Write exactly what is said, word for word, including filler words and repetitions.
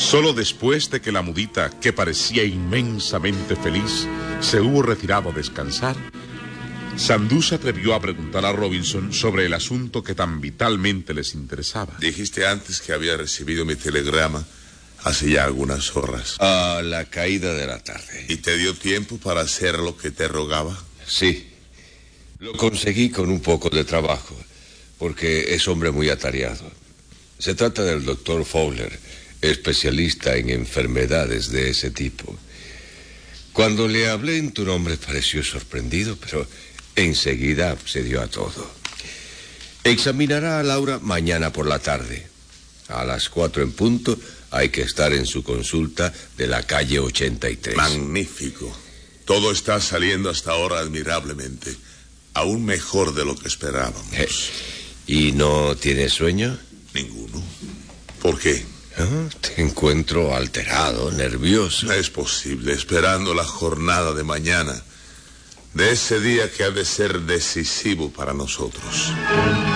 Solo después de que la mudita, que parecía inmensamente feliz, se hubo retirado a descansar, Sandú se atrevió a preguntar a Robinson sobre el asunto que tan vitalmente les interesaba. Dijiste antes que había recibido mi telegrama hace ya algunas horas. A la caída de la tarde. ¿Y te dio tiempo para hacer lo que te rogaba? Sí. Lo conseguí con un poco de trabajo, porque es hombre muy atareado. Se trata del doctor Fowler, especialista en enfermedades de ese tipo. Cuando le hablé en tu nombre pareció sorprendido, pero enseguida se dio a todo. Examinará a Laura mañana por la tarde. A las cuatro en punto hay que estar en su consulta de la calle ochenta y tres. Magnífico. Todo está saliendo hasta ahora admirablemente. Aún mejor de lo que esperábamos. Eh, ¿Y no tienes sueño? Ninguno. ¿Por qué? Ah, te encuentro alterado, nervioso. No es posible, esperando la jornada de mañana, de ese día que ha de ser decisivo para nosotros.